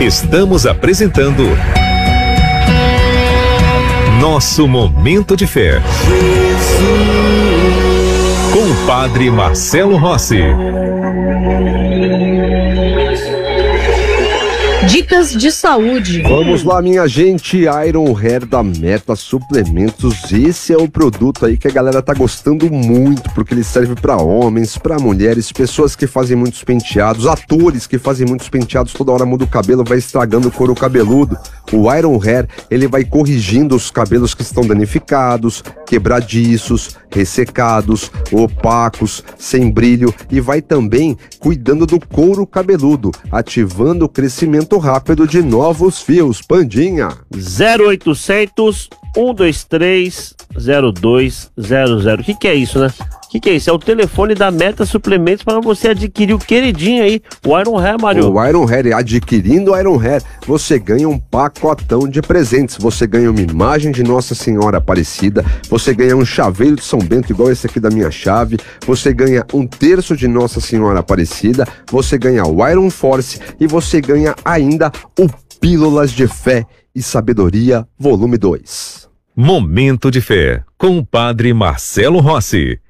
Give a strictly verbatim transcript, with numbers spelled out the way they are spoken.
Estamos apresentando Nosso Momento de Fé. Com o Padre Marcelo Rossi. Dicas de saúde. Vamos lá, minha gente. Iron Hair da Meta Suplementos. Esse é o produto aí que a galera tá gostando muito, porque ele serve para homens, para mulheres, pessoas que fazem muitos penteados, atores que fazem muitos penteados, toda hora muda o cabelo, vai estragando o couro cabeludo. O Iron Hair, ele vai corrigindo os cabelos que estão danificados, quebradiços, ressecados, opacos, sem brilho, e vai também cuidando do couro cabeludo, ativando o crescimento rápido de novos fios. Pandinha zero oitocentos, um dois três, zero dois zero zero. O que que é isso, né? O que que é isso? É o telefone da Meta Suplementos para você adquirir o queridinho aí, o Iron Hair, Mário. O Iron Hair, adquirindo o Iron Hair, você ganha um pacotão de presentes. Você ganha uma imagem de Nossa Senhora Aparecida, você ganha um chaveiro de São Bento igual esse aqui da minha chave, você ganha um terço de Nossa Senhora Aparecida, você ganha o Iron Force e você ganha ainda o Pílulas de Fé e Sabedoria, volume dois. Momento de Fé, com o Padre Marcelo Rossi.